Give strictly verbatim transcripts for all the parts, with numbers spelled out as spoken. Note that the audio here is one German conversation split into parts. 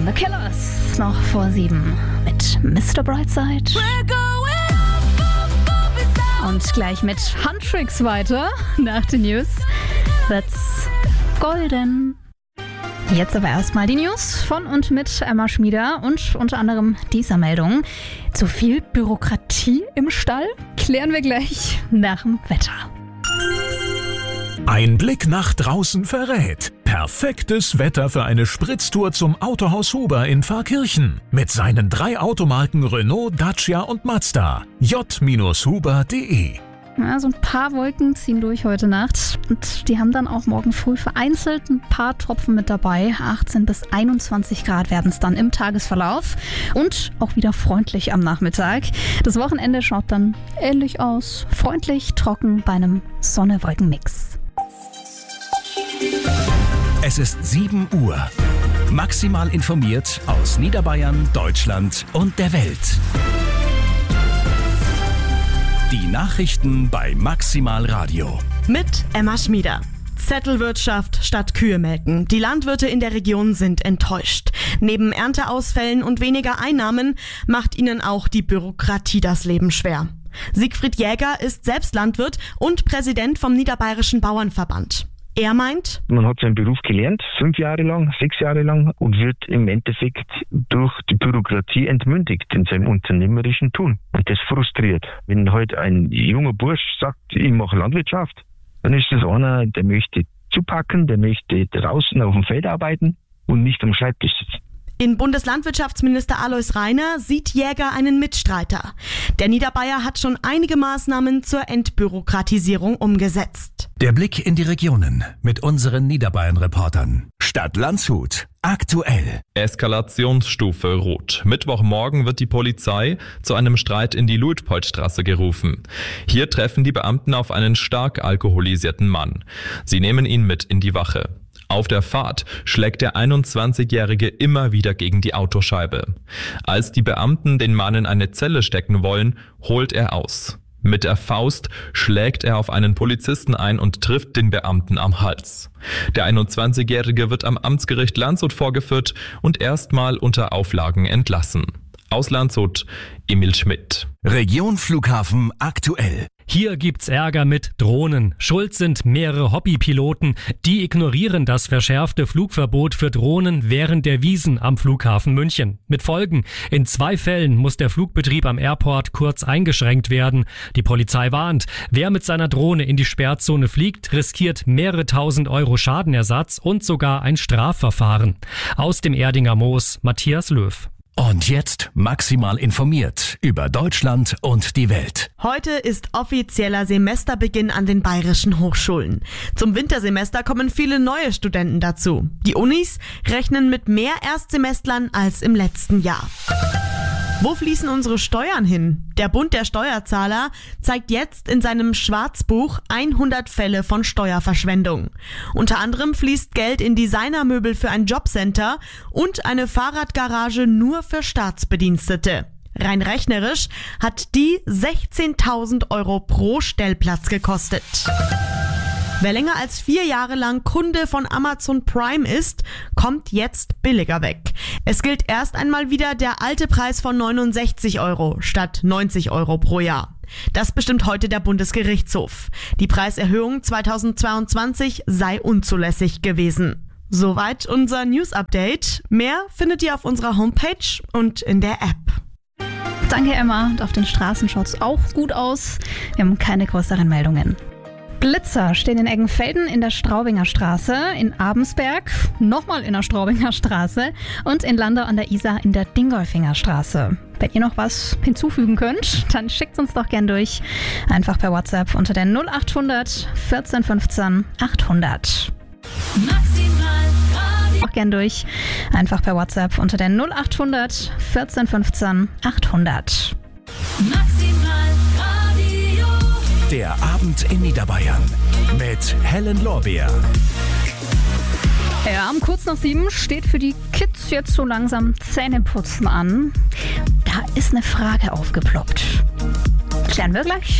The Killers noch vor sieben mit Mister Brightside. Und gleich mit Huntrix weiter nach den News. That's golden. Jetzt aber erstmal die News von und mit Emma Schmieder und unter anderem dieser Meldung. Zu viel Bürokratie im Stall? Klären wir gleich nach dem Wetter. Ein Blick nach draußen verrät. Perfektes Wetter für eine Spritztour zum Autohaus Huber in Pfarrkirchen. Mit seinen drei Automarken Renault, Dacia und Mazda. j Huber punkt de. Ja, so ein paar Wolken ziehen durch heute Nacht und die haben dann auch morgen früh vereinzelt ein paar Tropfen mit dabei. achtzehn bis einundzwanzig Grad werden es dann im Tagesverlauf und auch wieder freundlich am Nachmittag. Das Wochenende schaut dann ähnlich aus. Freundlich, trocken bei einem Sonne-Wolken-Mix. Es ist sieben Uhr. Maximal informiert aus Niederbayern, Deutschland und der Welt. Die Nachrichten bei Maximal Radio. Mit Emma Schmieder. Zettelwirtschaft statt Kühe melken. Die Landwirte in der Region sind enttäuscht. Neben Ernteausfällen und weniger Einnahmen macht ihnen auch die Bürokratie das Leben schwer. Siegfried Jäger ist selbst Landwirt und Präsident vom Niederbayerischen Bauernverband. Er meint, man hat seinen Beruf gelernt, fünf Jahre lang, sechs Jahre lang und wird im Endeffekt durch die Bürokratie entmündigt in seinem unternehmerischen Tun. Und das frustriert. Wenn heute ein junger Bursch sagt, ich mache Landwirtschaft, dann ist das einer, der möchte zupacken, der möchte draußen auf dem Feld arbeiten und nicht am Schreibtisch sitzen. In Bundeslandwirtschaftsminister Alois Rainer sieht Jäger einen Mitstreiter. Der Niederbayer hat schon einige Maßnahmen zur Entbürokratisierung umgesetzt. Der Blick in die Regionen mit unseren Niederbayern-Reportern. Stadt Landshut. Aktuell. Eskalationsstufe Rot. Mittwochmorgen wird die Polizei zu einem Streit in die Luitpoldstraße gerufen. Hier treffen die Beamten auf einen stark alkoholisierten Mann. Sie nehmen ihn mit in die Wache. Auf der Fahrt schlägt der einundzwanzigjährige immer wieder gegen die Autoscheibe. Als die Beamten den Mann in eine Zelle stecken wollen, holt er aus. Mit der Faust schlägt er auf einen Polizisten ein und trifft den Beamten am Hals. Der einundzwanzigjährige wird am Amtsgericht Landshut vorgeführt und erstmal unter Auflagen entlassen. Aus Landshut, Emil Schmidt. Region Flughafen aktuell. Hier gibt's Ärger mit Drohnen. Schuld sind mehrere Hobbypiloten. Die ignorieren das verschärfte Flugverbot für Drohnen während der Wiesn am Flughafen München. Mit Folgen. In zwei Fällen muss der Flugbetrieb am Airport kurz eingeschränkt werden. Die Polizei warnt, wer mit seiner Drohne in die Sperrzone fliegt, riskiert mehrere tausend Euro Schadenersatz und sogar ein Strafverfahren. Aus dem Erdinger Moos, Matthias Löw. Und jetzt maximal informiert über Deutschland und die Welt. Heute ist offizieller Semesterbeginn an den bayerischen Hochschulen. Zum Wintersemester kommen viele neue Studenten dazu. Die Unis rechnen mit mehr Erstsemestlern als im letzten Jahr. Wo fließen unsere Steuern hin? Der Bund der Steuerzahler zeigt jetzt in seinem Schwarzbuch hundert Fälle von Steuerverschwendung. Unter anderem fließt Geld in Designermöbel für ein Jobcenter und eine Fahrradgarage nur für Staatsbedienstete. Rein rechnerisch hat die sechzehntausend Euro pro Stellplatz gekostet. Wer länger als vier Jahre lang Kunde von Amazon Prime ist, kommt jetzt billiger weg. Es gilt erst einmal wieder der alte Preis von neunundsechzig Euro statt neunzig Euro pro Jahr. Das bestimmt heute der Bundesgerichtshof. Die Preiserhöhung zweitausendzweiundzwanzig sei unzulässig gewesen. Soweit unser News-Update. Mehr findet ihr auf unserer Homepage und in der App. Danke, Emma. Und auf den Straßen schaut's auch gut aus. Wir haben keine größeren Meldungen. Blitzer stehen in Eggenfelden in der Straubinger Straße, in Abensberg, nochmal in der Straubinger Straße und in Landau an der Isar in der Dingolfinger Straße. Wenn ihr noch was hinzufügen könnt, dann schickt uns doch gern durch. Einfach per WhatsApp unter der null achthundert vierzehn fünfzehn achthundert. Maximal auch gern durch. Einfach per WhatsApp unter der null achthundert vierzehn fünfzehn achthundert. Maximal Radio. Der Abend in Niederbayern mit Helen Lorbeer. Ja, um kurz nach sieben steht für die Kids jetzt so langsam Zähneputzen an. Da ist eine Frage aufgeploppt. Klären wir gleich.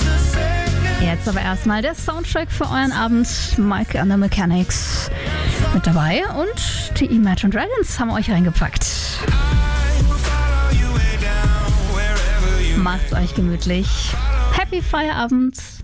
Jetzt aber erstmal der Soundtrack für euren Abend. Mike and the Mechanics. mit dabei und die Imagine Dragons haben euch reingepackt. Macht's euch gemütlich. Happy Feierabend.